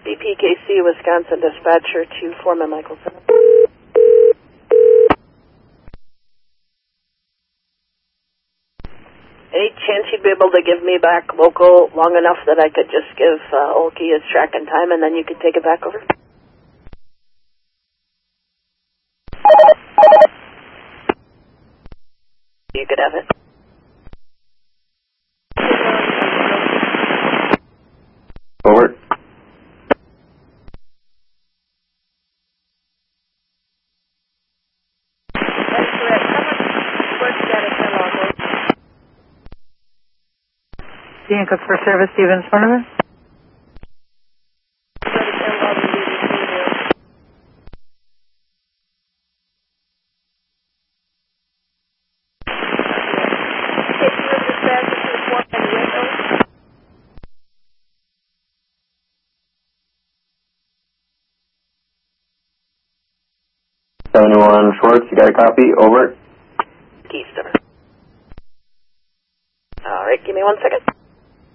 BPKC, Wisconsin dispatcher to Foreman Michelson. Any chance you'd be able to give me back local long enough that I could just give Olkey his track and time and then you could take it back over? You could have it. Over. That's correct. How much work you got at Kellogg? Hancock for service, Stevens, front of us. Go to Kellogg and BBC there. Okay, so we're dispatcher to the Foreman window. #71 Schwartz, you got a copy? Over. Keystone. All right, give me 1 second.